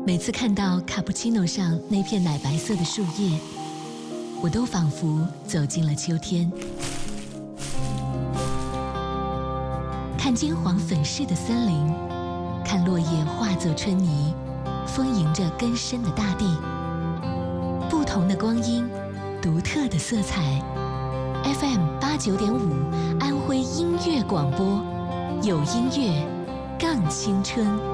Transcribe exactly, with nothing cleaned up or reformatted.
每次看到卡布奇诺上那片奶白色的树叶，我都仿佛走进了秋天。看金黄粉饰的森林，看落叶化作春泥，丰盈着根深的大地。不同的光阴，独特的色彩。F M 八九点五，安徽音乐广播，有音乐，更青春。